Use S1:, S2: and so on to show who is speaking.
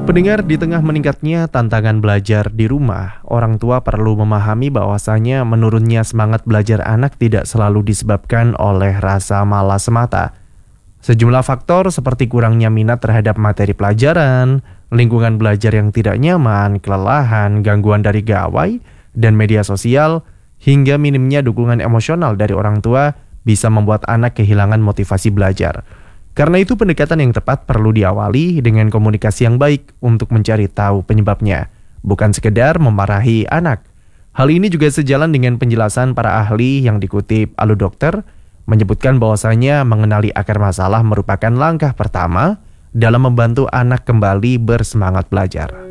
S1: Pendengar, di tengah meningkatnya tantangan belajar di rumah, orang tua perlu memahami bahwasanya menurunnya semangat belajar anak tidak selalu disebabkan oleh rasa malas semata. Sejumlah faktor seperti kurangnya minat terhadap materi pelajaran, lingkungan belajar yang tidak nyaman, kelelahan, gangguan dari gawai, dan media sosial, hingga minimnya dukungan emosional dari orang tua bisa membuat anak kehilangan motivasi belajar. Karena itu pendekatan yang tepat perlu diawali dengan komunikasi yang baik untuk mencari tahu penyebabnya, bukan sekedar memarahi anak. Hal ini juga sejalan dengan penjelasan para ahli yang dikutip Alu Dokter, menyebutkan bahwasanya mengenali akar masalah merupakan langkah pertama dalam membantu anak kembali bersemangat belajar.